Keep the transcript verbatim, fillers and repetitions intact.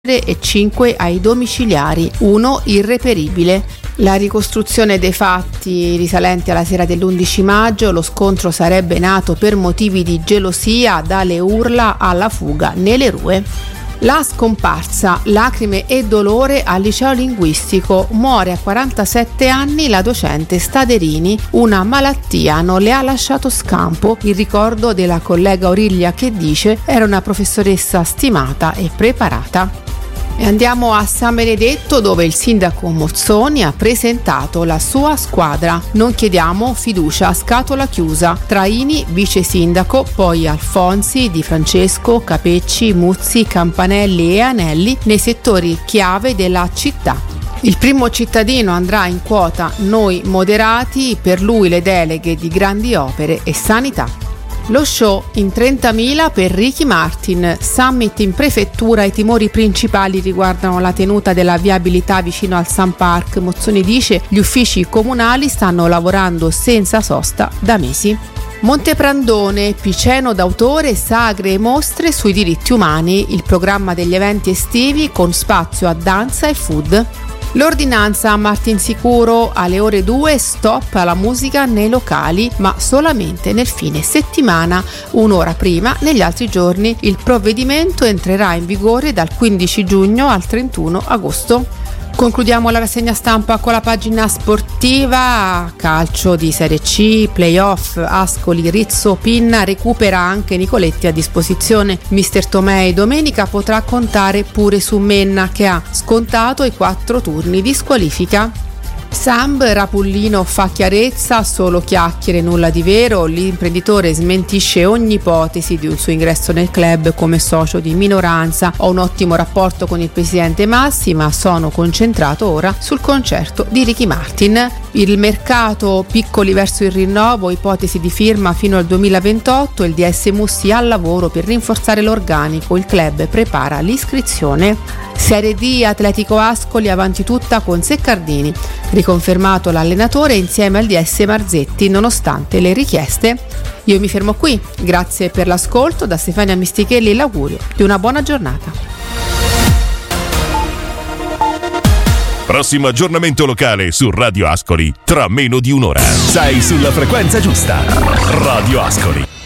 e cinque ai domiciliari, uno irreperibile. La ricostruzione dei fatti risalenti alla sera dell'undici maggio, lo scontro sarebbe nato per motivi di gelosia, dalle urla alla fuga nelle rue. La scomparsa, lacrime e dolore al liceo linguistico. Muore a quarantasette anni la docente Staderini. Una malattia non le ha lasciato scampo. Il ricordo della collega Aurilia che dice: era una professoressa stimata e preparata. E andiamo a San Benedetto, dove il sindaco Mozzoni ha presentato la sua squadra. Non chiediamo fiducia a scatola chiusa. Traini vice sindaco, poi Alfonsi, Di Francesco, Capecci, Muzzi, Campanelli e Anelli nei settori chiave della città. Il primo cittadino andrà in quota Noi Moderati, per lui le deleghe di grandi opere e sanità. Lo show in trentamila per Ricky Martin, summit in prefettura. I timori principali riguardano la tenuta della viabilità vicino al Sun Park. Mozzoni dice: gli uffici comunali stanno lavorando senza sosta da mesi. Monteprandone, Piceno d'autore, sagre e mostre sui diritti umani, il programma degli eventi estivi con spazio a danza e food. L'ordinanza a Martinsicuro, alle ore due stop alla musica nei locali, ma solamente nel fine settimana, un'ora prima. Negli altri giorni il provvedimento entrerà in vigore dal quindici giugno al trentuno agosto. Concludiamo la rassegna stampa con la pagina sportiva. Calcio di Serie C, playoff, Ascoli, Rizzo, Pinna, recupera anche Nicoletti a disposizione. Mister Tomei domenica potrà contare pure su Menna, che ha scontato i quattro turni di squalifica. Samb, Rapullino fa chiarezza, solo chiacchiere, nulla di vero. L'imprenditore smentisce ogni ipotesi di un suo ingresso nel club come socio di minoranza. Ho un ottimo rapporto con il presidente Massi, ma sono concentrato ora sul concerto di Ricky Martin. Il mercato, piccoli verso il rinnovo, ipotesi di firma fino al duemilaventotto. Il D S Mussi al lavoro per rinforzare l'organico, il club prepara l'iscrizione. Serie D, Atletico Ascoli avanti tutta con Seccardini, riconfermato l'allenatore insieme al D S Marzetti nonostante le richieste. Io mi fermo qui, grazie per l'ascolto. Da Stefania Mistichelli l'augurio di una buona giornata. Prossimo aggiornamento locale su Radio Ascoli tra meno di un'ora. Sei sulla frequenza giusta. Radio Ascoli.